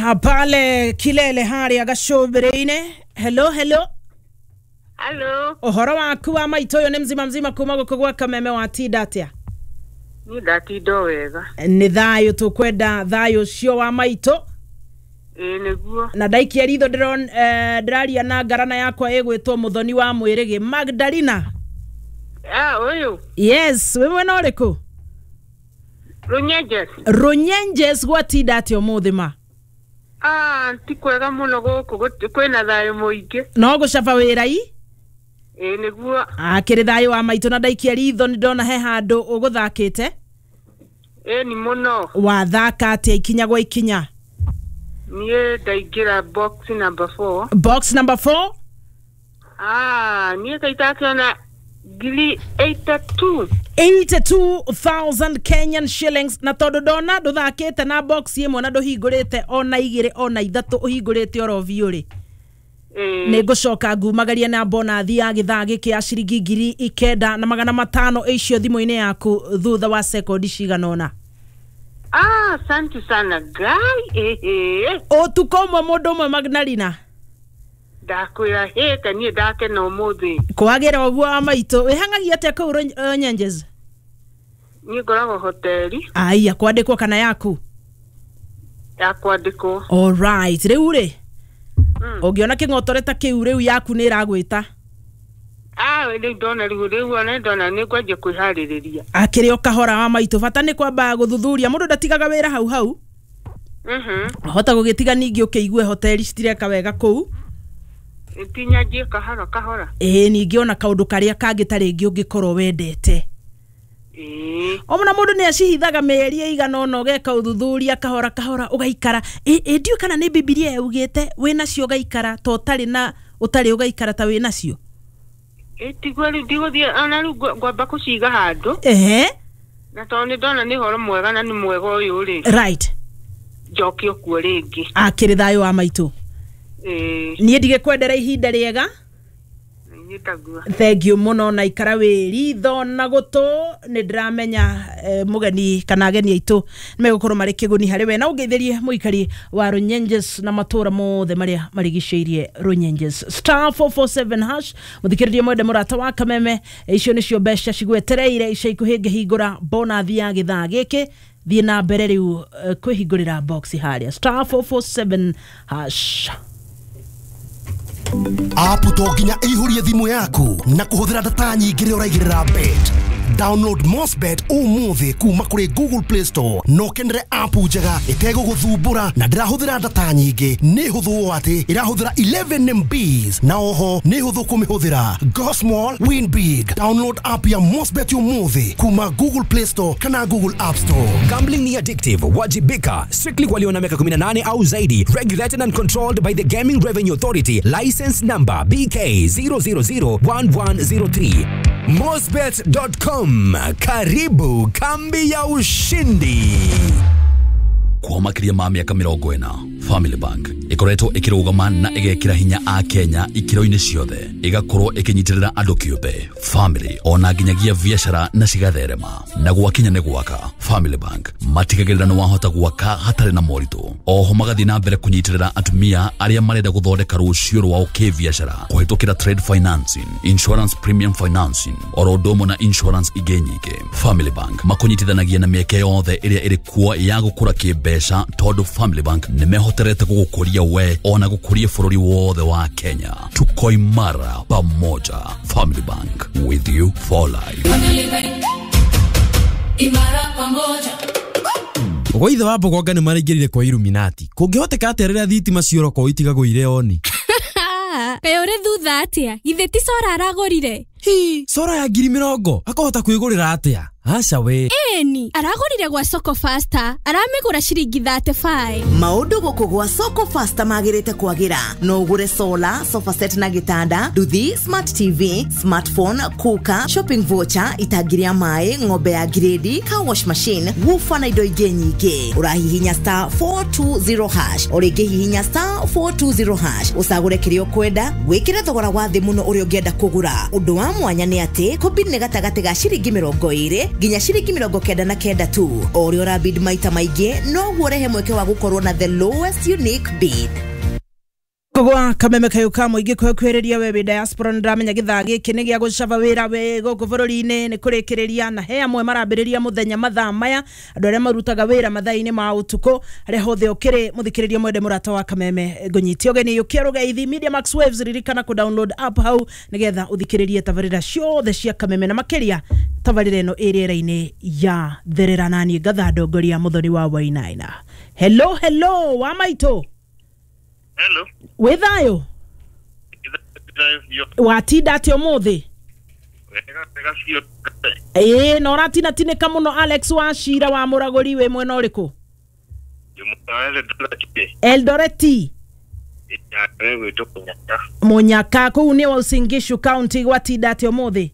Pale Kilele hari agashobreine. Hello. Hello. Ohoro waku wa maitoyo ni mzima kuma gukugwa kameme wa tidatia. Ni datido wega. Ni thayo tukwenda thayo cio wa maito. Neguo. Na daiki ritho ndiraria na ngarana yakwa egwitwo muthoni wa mwirigi Magdalena. Oyo. Yes, we mwena uriku? Runyenjes gwa tidatio muthima. Tikwega muno guku kwina thayo muingi. No gucaba wirai? Neguo. Akiri thayo wa maito na daiki ritho ni ndona he handu uguthakite. Ni muno. Wathaka atia ikinya gwa ikinya? Nie daigira box number 4. Box number 4? Nie kaitakiona gili 82,000 Kenyan shillings na todo dona duthakite na box yemwe na duhingurite ona igire ona ithatu uhingurite oro viuri. Ni gucoka ngumagaria na bonathi ya githagi kia ciringi 9,500 icio thimu-ini yaku thutha wa sekondi ciganona. Asante sana guy. Otukomwe mundu umwe Magdalena. Ndakwira heka nie dake no muthi. Kwagira oguo wa maito wihangagia atia ku Runyenjes? Ni ngoragwo hoteli. Aya kwandikwo kana yaku? Yakwandikwo. All right. Riu ri ungiona kingotoreta kiu riu yaku ni iragwita? We ndona riu ona ndona ni kwaje kwihaririria. Akiri okahora wa maito bata ni kwamba guthuthuria mundu ndatigaga wira hau. Hota gugitiga ningi ukeigue hoteli citireka wega kuu. Tinyaje kahora. Ningi ona kaundu karia kangi taringi ungikorwo wendete. Omuna mundu ni acihithaga meri igana ona ugeka uthuthuria kahora ugaikara. Ndio kana ni Biblia yugite wina cio gaikara to utari ugaikara ta wina cio. Tigwari ndigũthie ana rĩu ngwamba kuciga handu. Na toni ndona ni horo mwega na ni mwega uyu ri. Right. Njoki okuo ringi. Akiri thayo wa maito. Nie ndige kwendera ihinda riega. Nyitagua. Thank you muno na ikara wiritho na gutu ni ndiramenya mugeni kana ageni aitu megukorwo mari kiguni hari we na ungetherie muikari wa Runyenjes na matura mothe maria marigiceirie Runyenjes *447# muthikiririe mwende murata wa kameme icio nicio besha cigwetereire ica ikuhinge hingura bonathi ya githaa giki thie na mbere riu kwihingurira box haria *447#. Apu to nginya ihurie thimu yaku na kuhuthira data nyingi ri uraigirira bet. Download Mosbet umuthi kuma kuri Google Play Store. No kendere apu njega itego guthumbura na ndirahuthira data nyingi. Ni huthu ati irahuthira 11 MBs na oho ni huthu kumihuthira. Go small, win big. Download app ya Mosbet umuthi kuma Google Play Store kana Google App Store. Gambling ni addictive. Wajibika. Strictly walio na miaka 18 au zaidi. Regulated and controlled by the Gaming Revenue Authority. License number BK 0001103. Mosbet.com. Karibu kambi ya ushindi. Kwa makiria ma miaka 40 Family Bank ikoretwo ikirugama na igekira hinya a Kenya ikiro-ini ciothe igakorwo ikinyitirira andu kiumbe family ona nginyagia biashara na cigatherema na gwakinya ne gwaka. Family Bank matigagirira no wahota gwaka hatari na moritu. Oho magathi na mbere kunyitirira atumia aria marenda guthondeka rucio rwao kibiashara kuhitukira trade financing, insurance premium financing, orodomo na insurance igenyike. Family Bank makunyitithanagia na mieke yothe iria iri kuo ya gukura kibesha tondu Family Bank nimehoterete gukuria we ona gukuria bururi wothe wa Kenya. Tuko imara pamoja. Family Bank, with you for life. Imara pamoja. Goithe wa Bogonga ni marigirire kwa Illuminati. Kungihoteka aterera thitima cioro ko itigagwo ire oni. Kayore thutha atia. Ithe ti sora aragorire. Sora ya 20,000 akahota kwigurira atia? Aca we. Eni, aragorire gwa Soko Faster. Aramigura ciringi 35. Maundu guku gwa Soko Faster magirite kwagira. No ugure solar, sofa set na gitanda, duthi, smart TV, smartphone, kuka, shopping voucher, itagiria mai, ng'ombe ya grade, car wash machine, woofer na indo ingi nyingi. Urahihinya *420#. Origihihinya *420#. Usagure kirio kwenda, wikire thogora wa thi muno uri ungienda kugura. Undu wa mwanya ni ati, kombini ni gatagati ga ciringi 20 nginya ciringi 99 tu. Ori ora bid maita maige no guorehe mweke wa gukorwo na the lowest unique bid. Kogwa kameme kayo kamo igi kwereria we diaspora ndamenya githagi kini gya gucaba wira we goko bururi-ini ni kurekereria na he amwe marambiriria muthenya mathaa maya andu aria marutaga wira mathaa-ini ma utuko aria hothe ukiri muthikiriria mwende murata wa kameme ngunyitio geni yukiaruga ithi Media Max Waves ririkana ku download app hau nigetha uthikiririe tabarira ciothe cia kameme na makiria tabarira ino iriera-ini ya therera nani gatha ndongoria muthoni wa Wainaina. Hello wa maito. Hello. Wethayo? Watinda ati umuthi? No ratina tineka muno Alex Wachira wa Muraguri we mwena uriku? Eldoreti. Munyaka kuu ni wa Uasin Gishu County watinda ati umuthi?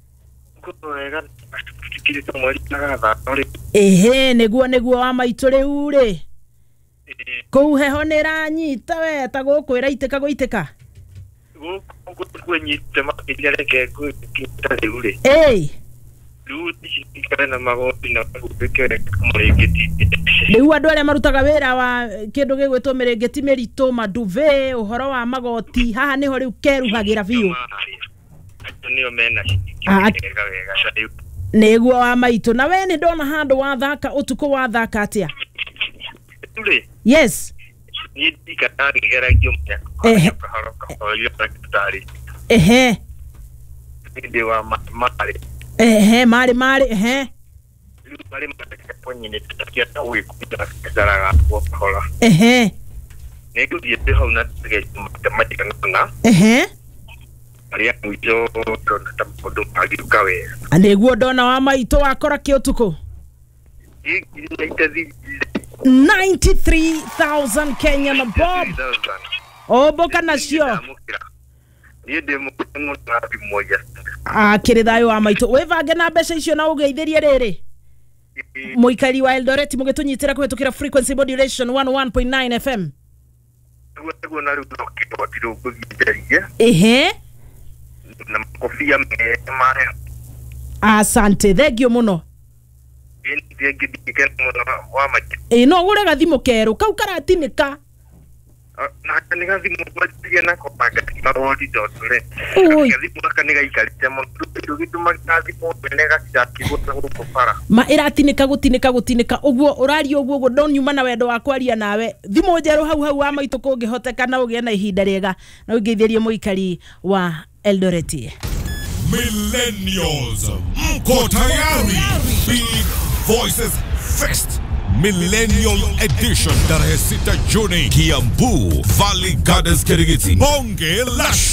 Neguo wa maitu riu ri. Kou heho nira nyita we ta guku iraiteka guiteka guku kwenyite makireke kuita riure ruti kana magoti na kubekere kumurengeti riu andu aria marutaga wira wa kindu gigwitwo mirengeti meritu maduve uhoro wa magoti haha niho riu keruhagira biu nio mena neguo wa maitu na we ni ndona handu wa thaka utuko wa thaka atia yes ni dikatari geragio mya ndio wa mali mali mali ponyine takia tawe kupita kazara kwa hola nego diete hauna tege matematika na aria mwijo tonda tampodo agirukawe aneguo ndona wa maito wakora kiutuko 93,000 Kenyan bob. Boka nacio. Kirithayo wa maitu. Wevange na mbeca icio na ugeithirie riri. Muikari wa Eldoret mugitunyitira kuhetukira frequency modulation 101.9 FM. Na kofia mare. Asante, thegio muno. No gure gathimo keru kau karatinika na ni gathimo kwatia na kopanga magoti dotore gathimo kaniga ikarite mo gituma gathimo benega cyaki guko para ma iratinika gutinika uguo urari uguo ndonyuma na wendo wa kwaria nawe thimo njeru hau wa maitu kungihoteka na ugie na ihinda riega na ungeithirie muikari wa Eldoret. Millennials, mko tayari? Big Voices Fest Millennial Edition tarehe 6 Juni Kiambu Valley Gardens Kirigiti. Bonge la